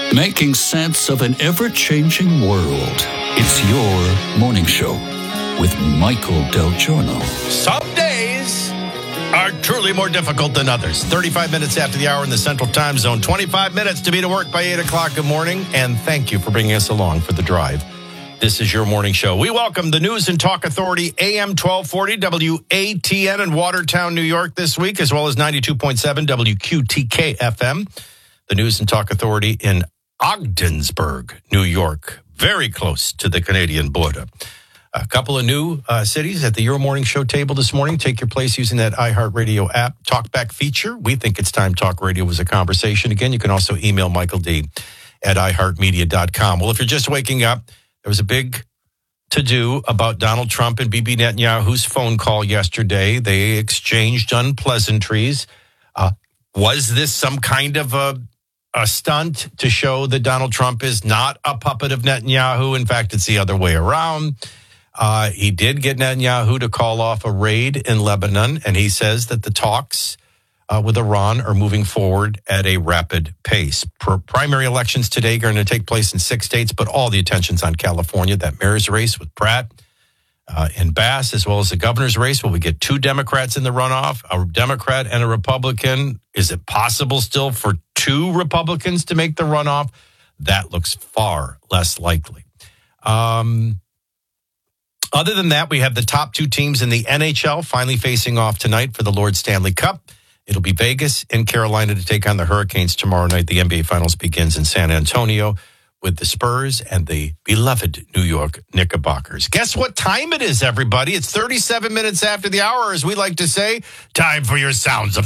Making sense of an ever-changing world. It's your morning show with Michael Del Giorno. Some days are truly more difficult than others. 35 minutes after the hour in the Central Time Zone. 25 minutes to be to work by 8 o'clock in the morning. And thank you for bringing us along for the drive. This is your morning show. We welcome the News and Talk Authority, AM 1240, WATN in Watertown, New York this week, as well as 92.7 WQTK FM. The News and Talk Authority in Ogdensburg, New York, very close to the Canadian border. A couple of new cities at the Your Morning Show table this morning. Take your place using that iHeartRadio app talkback feature. We think it's time Talk Radio was a conversation. Again, you can also email Michael D. at iHeartMedia.com. Well, if you're just waking up, there was a big to-do about Donald Trump and Bibi Netanyahu's phone call yesterday. They exchanged unpleasantries. Was this some kind of a stunt to show that Donald Trump is not a puppet of Netanyahu? In fact, it's the other way around. He did get Netanyahu to call off a raid in Lebanon, and he says that the talks with Iran are moving forward at a rapid pace. Primary elections today are going to take place in 6 states, but all the attention's on California. That mayor's race with Pratt and Bass, as well as the governor's race. Will we get 2 Democrats in the runoff, a Democrat and a Republican? Is it possible still for 2 Republicans to make the runoff? That looks far less likely. Other than that, we have the top 2 teams in the NHL finally facing off tonight for the Lord Stanley Cup. It'll be Vegas and Carolina to take on the Hurricanes tomorrow night. The NBA Finals begins in San Antonio with the Spurs and the beloved New York Knickerbockers. Guess what time it is, everybody? It's 37 minutes after the hour, as we like to say. Time for your Sounds of